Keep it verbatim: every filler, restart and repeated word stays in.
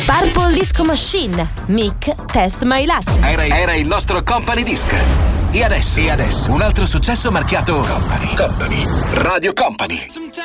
Purple Disco Machine, Mick, Test My Luck. Era, era il nostro Company Disc. E adesso, e adesso un altro successo marchiato Company. Company. Radio Company.